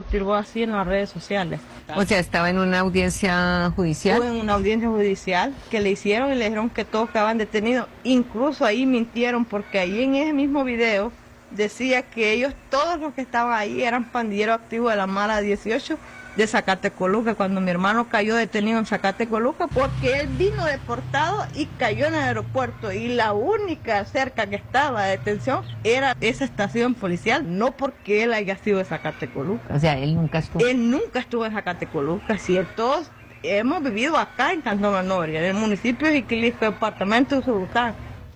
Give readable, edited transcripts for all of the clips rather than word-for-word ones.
tiró así en las redes sociales. O sea, estaba en una audiencia judicial. Estuvo en una audiencia judicial que le hicieron y le dijeron que todos estaban detenidos. Incluso ahí mintieron porque ahí en ese mismo video decía que ellos, todos los que estaban ahí, eran pandilleros activos de la Mala 18 de Zacatecoluca, cuando mi hermano cayó detenido en Zacatecoluca, porque él vino deportado y cayó en el aeropuerto, y la única cerca que estaba de detención era esa estación policial, no porque él haya sido de Zacatecoluca. O sea, él nunca estuvo. Él nunca estuvo en Zacatecoluca, sí, todos hemos vivido acá en Cantón La Noria, en el municipio de Jiquilisco, departamento de Usulután.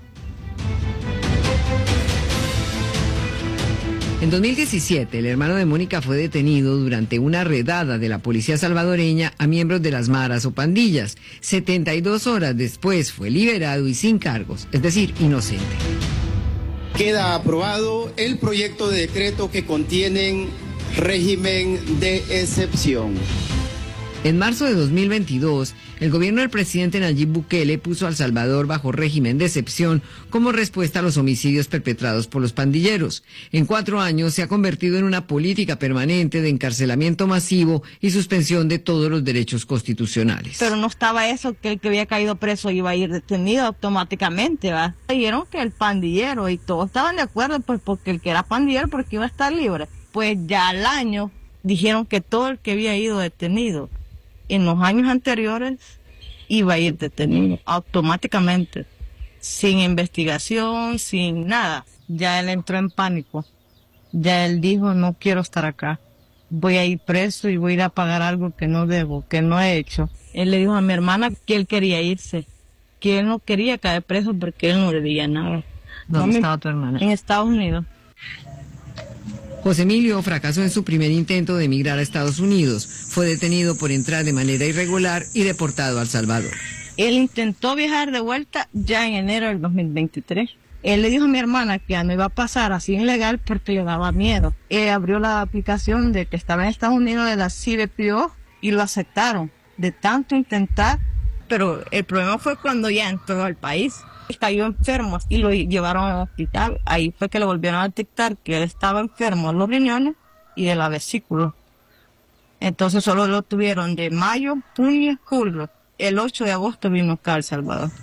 En 2017, el hermano de Mónica fue detenido durante una redada de la policía salvadoreña a miembros de las maras o pandillas. 72 horas después fue liberado y sin cargos, es decir, inocente. Queda aprobado el proyecto de decreto que contiene régimen de excepción. En marzo de 2022, el gobierno del presidente Nayib Bukele puso a El Salvador bajo régimen de excepción como respuesta a los homicidios perpetrados por los pandilleros. En 4 años se ha convertido en una política permanente de encarcelamiento masivo y suspensión de todos los derechos constitucionales. Pero no estaba eso, que el que había caído preso iba a ir detenido automáticamente, ¿va? Dijeron que el pandillero, y todos estaban de acuerdo, pues porque el que era pandillero porque iba a estar libre. Pues ya al año dijeron que todo el que había ido detenido en los años anteriores iba a ir detenido automáticamente, sin investigación, sin nada. Ya él entró en pánico. Ya él dijo, no quiero estar acá. Voy a ir preso y voy a ir a pagar algo que no debo, que no he hecho. Él le dijo a mi hermana que él quería irse, que él no quería caer preso porque él no debía nada. ¿Dónde estaba tu hermana? En Estados Unidos. José Emilio fracasó en su primer intento de emigrar a Estados Unidos. Fue detenido por entrar de manera irregular y deportado a El Salvador. Él intentó viajar de vuelta ya en enero del 2023. Él le dijo a mi hermana que ya no iba a pasar así ilegal porque le daba miedo. Él abrió la aplicación de que estaba en Estados Unidos de la CBPO y lo aceptaron de tanto intentar. Pero el problema fue cuando ya entró al país. Cayó enfermo y lo llevaron al hospital. Ahí fue que le volvieron a detectar que él estaba enfermo de los riñones y de la vesícula. Entonces solo lo tuvieron de mayo, junio, julio. El 8 de agosto vino acá a El Salvador.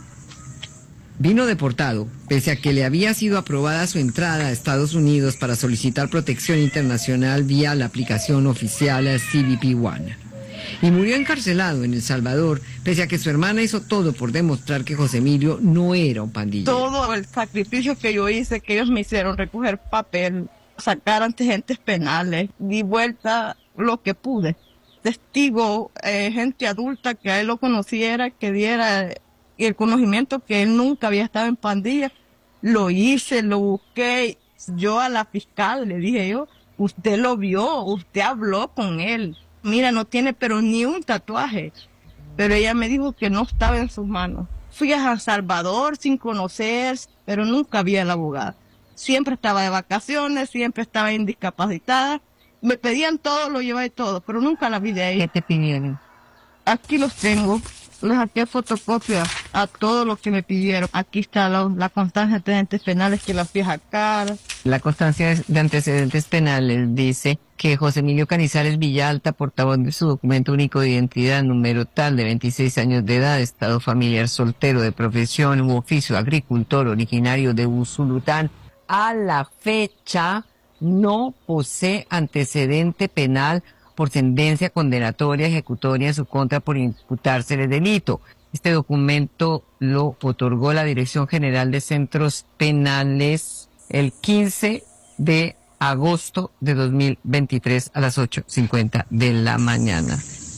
Vino deportado, pese a que le había sido aprobada su entrada a Estados Unidos para solicitar protección internacional vía la aplicación oficial CBP One. Y murió encarcelado en El Salvador, pese a que su hermana hizo todo por demostrar que José Emilio no era un pandillero. Todo el sacrificio que yo hice, que ellos me hicieron, recoger papel, sacar antecedentes penales, di vuelta lo que pude. Testigo, gente adulta que a él lo conociera, que diera el conocimiento que él nunca había estado en pandilla. Lo hice, lo busqué. Yo a la fiscal le dije yo, usted lo vio, usted habló con él. Mira, no tiene pero ni un tatuaje. Pero ella me dijo que no estaba en sus manos. Fui a El Salvador sin conocer, pero nunca vi al abogado. Siempre estaba de vacaciones, siempre estaba indiscapacitada. Me pedían todo, lo llevé todo, pero nunca la vi de ahí. ¿Qué te pidieron? Aquí los tengo. Les saqué fotocopia a todo lo que me pidieron. Aquí está la constancia de antecedentes penales que la fui a sacar. La constancia de antecedentes penales dice que José Emilio Canizales Villalta, portavoz de su documento único de identidad, número tal, de 26 años de edad, estado familiar soltero, de profesión u oficio, agricultor, originario de Usulután, a la fecha no posee antecedente penal por sentencia condenatoria ejecutoria en su contra por imputársele delito. Este documento lo otorgó la Dirección General de Centros Penales el 15 de agosto de 2023 a las 8:50 de la mañana.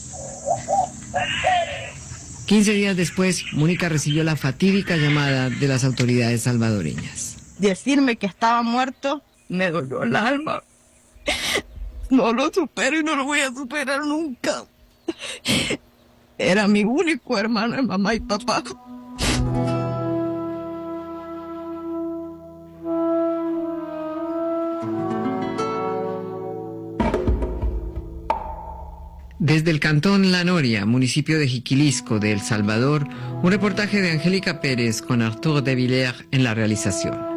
15 días después, Mónica recibió la fatídica llamada de las autoridades salvadoreñas. Decirme que estaba muerto me dolió el alma. No lo supero y no lo voy a superar nunca. Era mi único hermano de mamá y papá. Desde el cantón La Noria, municipio de Jiquilisco, de El Salvador, un reportaje de Angélica Pérez con Arturo de Villers en la realización.